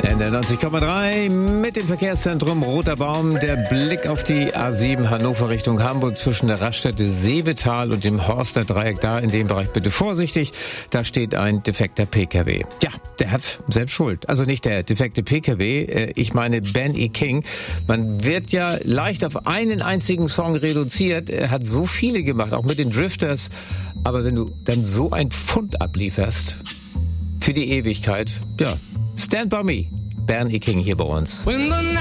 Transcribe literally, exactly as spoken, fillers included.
In der neunzig Komma drei mit dem Verkehrszentrum Roter Baum. Der Blick auf die A sieben Hannover Richtung Hamburg zwischen der Raststätte Seevetal und dem Horster Dreieck. Da in dem Bereich bitte vorsichtig. Da steht ein defekter P K W. Ja, der hat selbst Schuld. Also nicht der defekte P K W, ich meine Ben E. King. Man wird ja leicht auf einen einzigen Song reduziert. Er hat so viele gemacht, auch mit den Drifters. Aber wenn du dann so ein Pfund ablieferst für die Ewigkeit, ja, Stand By Me. Ben E. King hier bei uns. When the